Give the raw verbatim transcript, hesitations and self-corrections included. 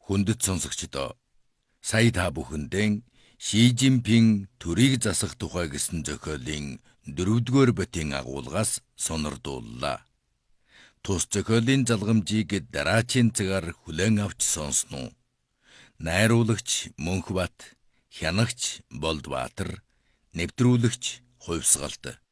Хүндэт сонсогчдоо, сая та бүхэндээ Ши Жинпин төрийг засах тухай гэсэн зохиолын дөрөвдүгээр битийн агуулгаас сонирдууллаа. Тус зохиолын залгамжийг дараачийн цагаар хүлээн авч сонсноо. Найруулагч Мөнхбат, хянагч Болдбаатар, нэвтрүүлэгч Хувьсгалт.